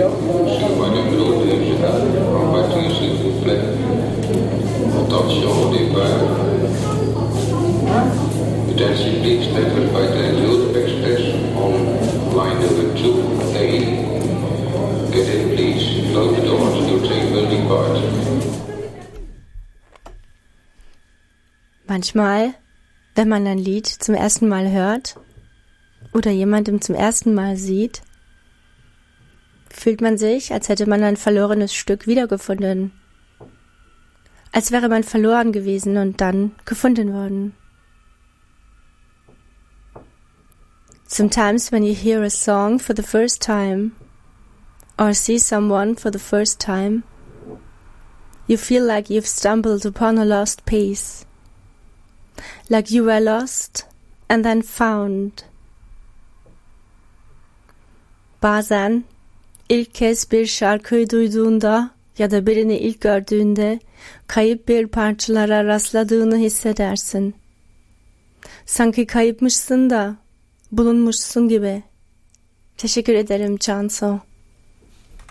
Meine Melodie en voiture, s'il vous plaît. Attention au départ. Attention please, taken by the Youth Express on line number 2A. Get in please, close the doors, your train will depart. Manchmal, wenn man ein Lied zum ersten Mal hört oder jemandem zum ersten Mal sieht, fühlt man sich, als hätte man ein verlorenes Stück wiedergefunden. Als wäre man verloren gewesen und dann gefunden worden. Sometimes when you hear a song for the first time or see someone for the first time, you feel like you've stumbled upon a lost piece. Like you were lost and then found. Bazen ilk kez bir şarkıyı duyduğunda ya da birini ilk gördüğünde kayıp bir parçalara rastladığını hissedersin. Sanki kayıpmışsın da bulunmuşsun gibi. Teşekkür ederim Cansu.